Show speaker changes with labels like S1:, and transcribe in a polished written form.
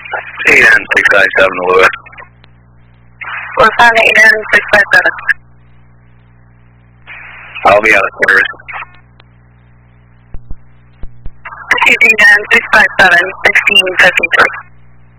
S1: AN 657 Lewis.
S2: What's on AN 657?
S1: I'll be out of service.
S2: AN 657, 1653.